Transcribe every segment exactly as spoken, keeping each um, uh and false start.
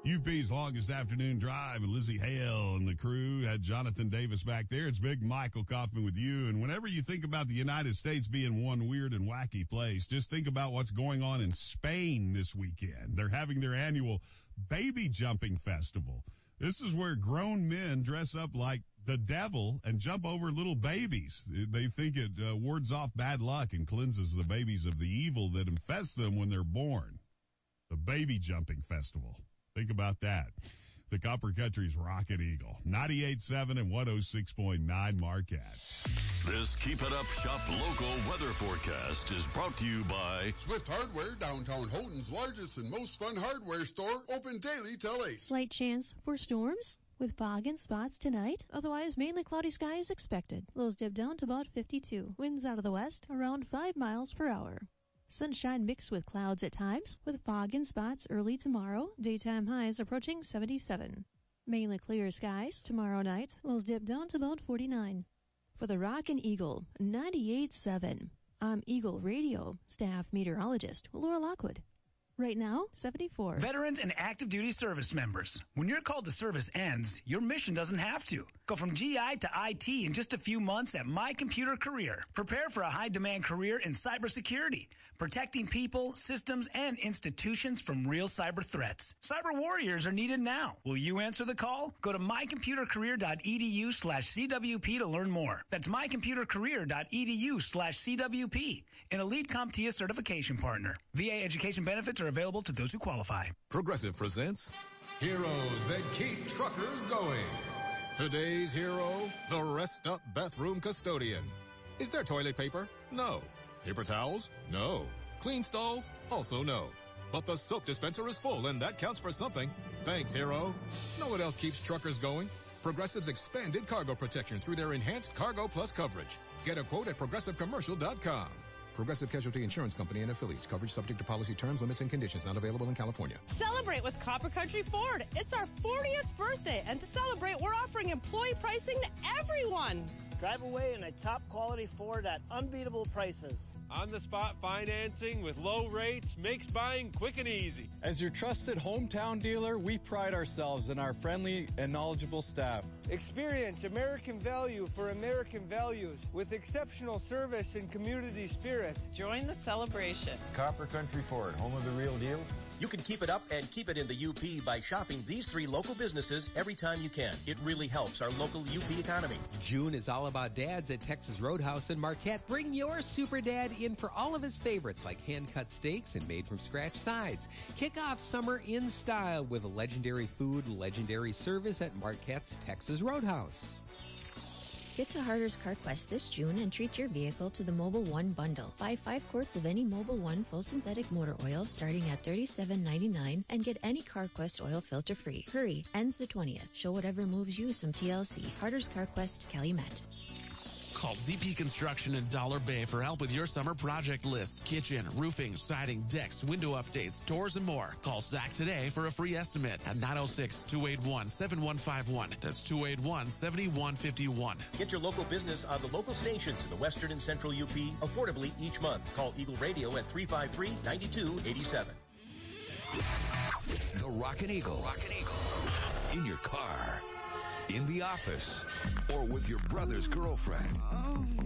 U P's longest afternoon drive with Lizzie Hale and the crew. Had Jonathan Davis back there. It's Big Michael Kaufman with you. And whenever you think about the United States being one weird and wacky place, just think about what's going on in Spain this weekend. They're having their annual baby jumping festival. This is where grown men dress up like the devil and jump over little babies. They think it uh, wards off bad luck and cleanses the babies of the evil that infests them when they're born. The baby jumping festival. Think about that. The Copper Country's Rocket Eagle. ninety-eight point seven and one oh six point nine Marquette. This Keep It Up Shop local weather forecast is brought to you by Swift Hardware, downtown Houghton's largest and most fun hardware store, open daily till eight. Slight chance for storms with fog and spots tonight. Otherwise, mainly cloudy skies expected. Lows dip down to about fifty-two. Winds out of the west around five miles per hour. Sunshine mixed with clouds at times, with fog and spots early tomorrow. Daytime highs approaching seventy-seven. Mainly clear skies tomorrow night. Lows dip down to about forty-nine. For the Rockin' Eagle, ninety-eight point seven. I'm Eagle Radio staff meteorologist Laura Lockwood. Right now, seventy-four. Veterans and active duty service members. When your call to service ends, your mission doesn't have to. Go from G I to I T in just a few months at My Computer Career. Prepare for a high-demand career in cybersecurity, protecting people, systems, and institutions from real cyber threats. Cyber warriors are needed now. Will you answer the call? Go to mycomputercareer.edu slash CWP to learn more. That's mycomputercareer.edu slash CWP, an elite CompTIA certification partner. V A education benefits are available to those who qualify. Progressive presents Heroes That Keep Truckers Going. Today's hero, the Rest Up Bathroom Custodian. Is there toilet paper? No. Paper towels? No. Clean stalls? Also no. But the soap dispenser is full, and that counts for something. Thanks, hero. Know what else keeps truckers going? Progressive's expanded cargo protection through their enhanced Cargo Plus coverage. Get a quote at progressive commercial dot com. Progressive Casualty Insurance Company and affiliates. Coverage subject to policy terms, limits, and conditions. Not available in California. Celebrate with Copper Country Ford. It's our fortieth birthday, and to celebrate, we're offering employee pricing to everyone. Drive away in a top-quality Ford at unbeatable prices. On-the-spot financing with low rates makes buying quick and easy. As your trusted hometown dealer, we pride ourselves in our friendly and knowledgeable staff. Experience American value for American values with exceptional service and community spirit. Join the celebration. Copper Country Ford, home of the real deal. You can keep it up and keep it in the U P by shopping these three local businesses every time you can. It really helps our local U P economy. June is all about dads at Texas Roadhouse in Marquette. Bring your super dad in for all of his favorites like hand-cut steaks and made-from-scratch sides. Kick off summer in style with a legendary food, legendary service at Marquette's Texas Roadhouse. Get to Harder's CarQuest this June and treat your vehicle to the Mobil One bundle. Buy five quarts of any Mobil One full synthetic motor oil starting at thirty-seven ninety-nine and get any CarQuest oil filter free. Hurry, ends the twentieth. Show whatever moves you some T L C. Harder's CarQuest, Calumet. Call Z P Construction in Dollar Bay for help with your summer project list. Kitchen, roofing, siding, decks, window updates, doors, and more. Call Zach today for a free estimate at nine oh six, two eight one, seven one five one. That's two eight one, seven one five one. Get your local business on the local stations in the western and central U P affordably each month. Call Eagle Radio at three five three, nine two eight seven. The Rockin' Eagle. Rockin' Eagle. In your car, in the office, or with your brother's girlfriend.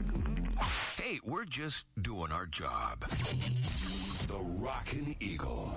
Hey, we're just doing our job. The Rockin' Eagle.